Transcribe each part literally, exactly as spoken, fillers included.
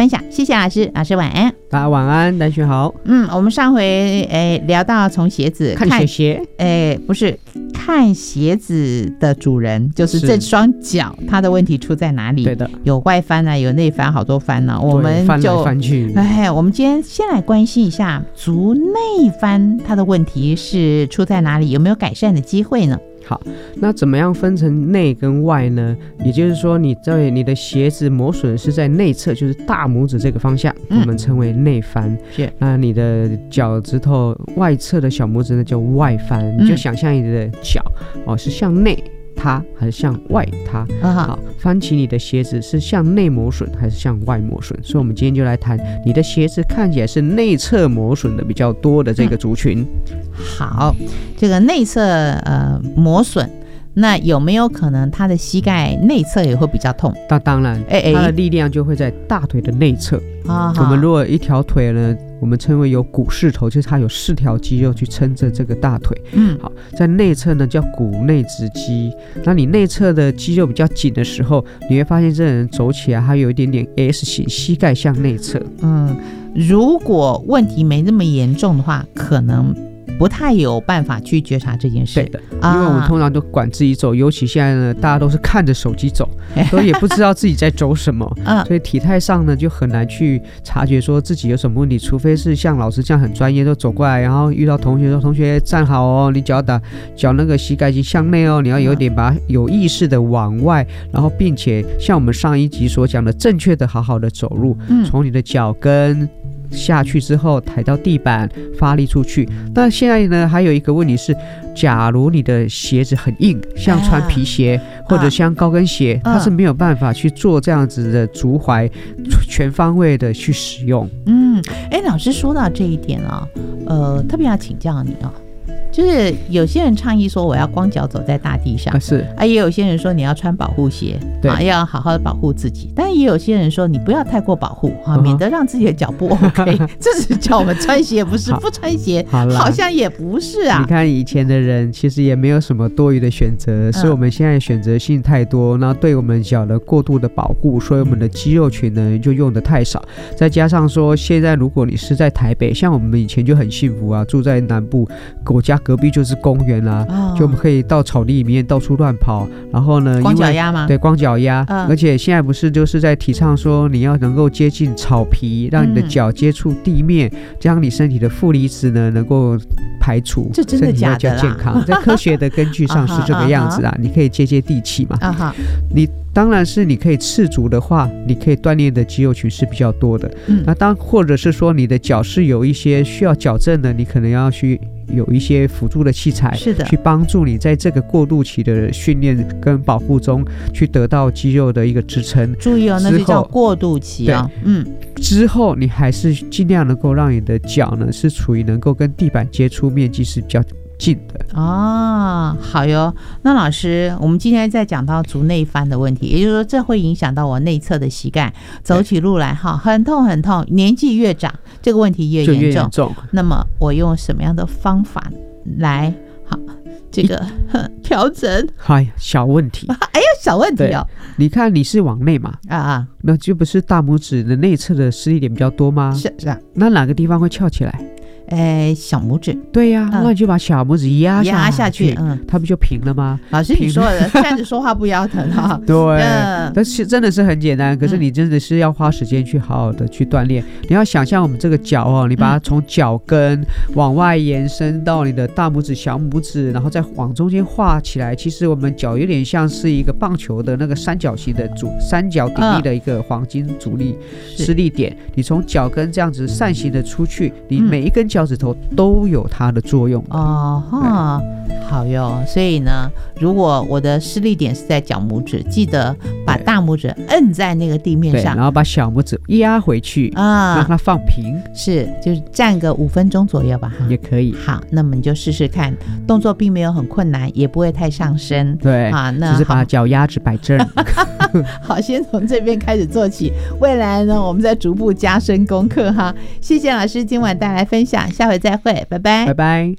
分享，谢谢老师，老师晚安。 大家晚安，丹雪好。 嗯，我们上回诶聊到从鞋子看鞋鞋， 诶不是看鞋子的主人，就是这双脚它的问题出在哪里？ 对的， 有外翻啊，有内翻，好多翻呢、啊。我们就翻来翻去。 哎，我们今天先来关心一下足内翻，它的问题是出在哪里？有没有改善的机会呢？ 好，那怎么样分成内跟外呢？也就是说，你在你的鞋子磨损是在内侧，就是大拇指这个方向，嗯、我们称为内翻。是，那你的脚趾头外侧的小拇指呢叫外翻。嗯、你就想象你的脚哦是向内塌还是向外塌？啊、好，翻起你的鞋子是向内磨损还是向外磨损？所以我们今天就来谈你的鞋子看起来是内侧磨损的比较多的这个族群。嗯、 好，这个内侧呃磨损，那有没有可能他的膝盖内侧也会比较痛？ 那当然，他的力量就会在大腿的内侧。啊、我们如果一条腿呢，我们称为有股四头，就是它有四条肌肉去撑着这个大腿。嗯，好，在内侧呢叫股内直肌。那你内侧的肌肉比较紧的时候，你会发现这个人走起来，他有一点点 S 型，膝盖向内侧。嗯， 如果问题没那么严重的话，可能不太有办法去觉察这件事。 对的，因为我们通常都管自己走，尤其现在呢，大家都是看着手机走，所以也不知道自己在走什么，嗯、所以体态上呢就很难去察觉说自己有什么问题，除非是像老师这样很专业，都走过来，然后遇到同学说：“同学站好哦，你脚打脚那个膝盖已向内哦，你要有点把有意识的往外，然后并且像我们上一集所讲的，正确的好好的走路，嗯、从你的脚跟。”下去之后抬到地板发力出去。那现在呢还有一个问题是，假如你的鞋子很硬，像穿皮鞋、啊、或者像高跟鞋、啊、它是没有办法去做这样子的足踝全方位的去使用。 嗯，哎，老师说到这一点啊，呃，特别要请教你啊。就是有些人倡议说我要光脚走在大地上，啊是啊，也有些人说你要穿保护鞋，对啊，要好好的保护自己。但也有些人说你不要太过保护啊，免得让自己的脚不 OK。这是叫我们穿鞋，不是不穿鞋，好像也不是啊。 你看以前的人其实也没有什么多余的选择，是我们现在选择性太多，那对我们脚的过度的保护，所以我们的肌肉群呢就用的太少。再加上说现在如果你是在台北，像我们以前就很幸福啊，住在南部，我家隔壁就是公园啦、啊哦，就我们可以到草地里面到处乱跑。然后呢， 光脚丫吗？ 对，光脚丫、嗯。而且现在不是就是在提倡说你要能够接近草皮，让你的脚接触地面，嗯、这样你身体的负离子呢能够排除， 这真的假的啦？ 身体比较健康，在科学的根据上是这个样子啊。你可以接接地气嘛。啊、你当然是你可以赤足的话，你可以锻炼的肌肉群是比较多的。嗯、那当或者是说你的脚是有一些需要矫正的，你可能要去。有一些辅助的器材，是的，去帮助你在这个过渡期的训练跟保护中，去得到肌肉的一个支撑。 注意哦，那就叫过渡期啊、哦。嗯， 之后你还是尽量能够让你的脚呢是处于能够跟地板接触面积是比较近的。 哦，好哟。那老师，我们今天在讲到足内翻的问题，也就是说，这会影响到我内侧的膝盖，走起路来哈很痛很痛。年纪越长，这个问题越严重。 越严重。 那么我用什么样的方法来好这个调整？ 哎，小问题。 哎呀，小问题哦。 你看你是往内嘛？啊啊，那就不是大拇指的内侧的施力点比较多吗？ 是是啊。 那哪个地方会翘起来？ 哎，小拇指。 对呀、啊嗯，那你就把小拇指压下压下去，嗯， 它不就平了吗？ 老师你说的，站着说话不腰疼哈。 对，嗯、但是真的是很简单，可是你真的是要花时间去好好的去锻炼。嗯、你要想象我们这个脚哦，你把它从脚跟往外延伸到你的大拇指、小拇指，然后再往中间画起来。其实我们脚有点像是一个棒球的那个三角形的阻三角鼎立的一个黄金阻力施力点。你从脚跟这样子扇形的出去，你每一根脚。脚趾头都有它的作用哦，哈，好哟。所以呢，如果我的施力点是在脚拇指，记得把大拇指摁在那个地面上， 然后把小拇指压回去啊，让它放平。 是，就是站个五分钟左右吧， 也可以。 好，那么你就试试看，动作并没有很困难，也不会太上身。 对啊，那只是把脚压直摆正。 好，先从这边开始做起，未来呢，我们再逐步加深功课哈。谢谢老师今晚带来分享。下回再会，拜拜， 拜拜。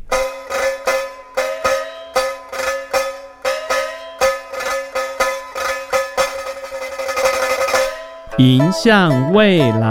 迎向未来。